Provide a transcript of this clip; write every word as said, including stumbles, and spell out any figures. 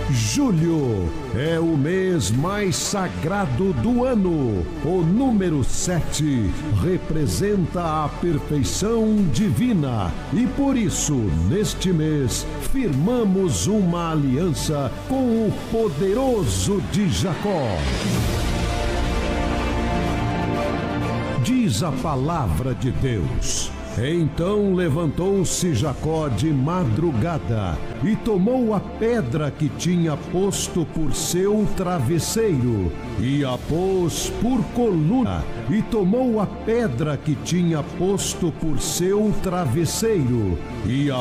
Julho é o mês mais sagrado do ano. O número sete representa a perfeição divina e por isso, neste mês, firmamos uma aliança com o poderoso de Jacó. Diz a palavra de Deus: então levantou-se Jacó de madrugada e tomou a pedra que tinha posto por seu travesseiro e a pôs por coluna, e tomou a pedra que tinha posto por seu travesseiro e a